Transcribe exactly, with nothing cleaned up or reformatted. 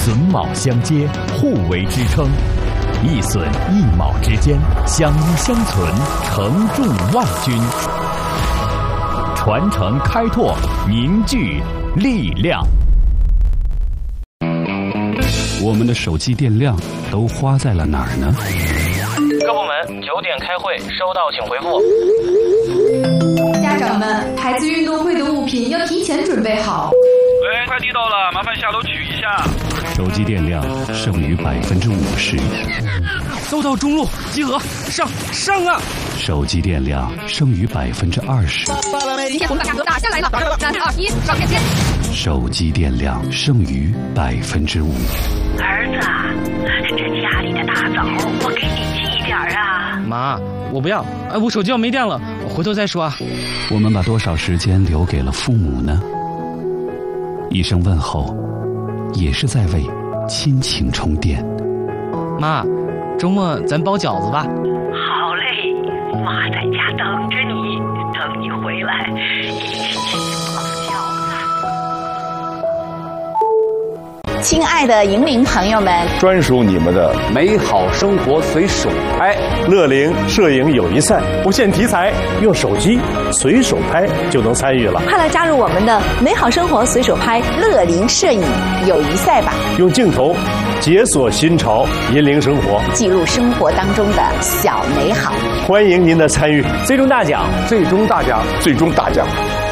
榫卯相接，互为支撑。一榫一卯之间，相依相存，承重万钧。传承开拓，凝聚力量。 我们的手机电量都花在了哪儿呢？ 各部门九点开会，收到请回复。 家长们，孩子运动会的物品要提前准备好。 喂，快递到了，麻烦下楼取一下。 手机电量剩余百分之五十。 搜到中路，集合，上上啊！ 手机电量剩余百分之二十。 今天我们把价格打下来了，三二一，上链接。 手机电量剩余百分之五。 儿子，这家里的大枣我给你寄点啊。 妈，我不要，哎，我手机要没电了，我回头再说啊。 我们把多少时间留给了父母呢？一声问候，也是在为亲情充电。 妈，周末咱包饺子吧。 好嘞，妈在家等着你，等你回来一起去包饺子。 亲爱的银铃朋友们， 专属你们的美好生活随手拍乐龄摄影友谊赛，不限题材，用手机随手拍就能参与了。 快来加入我们的美好生活随手拍乐龄摄影友谊赛吧！ 用镜头解锁新潮银铃生活， 记录生活当中的小美好。 欢迎您的参与， 最终大奖，最终大奖， 最终大奖。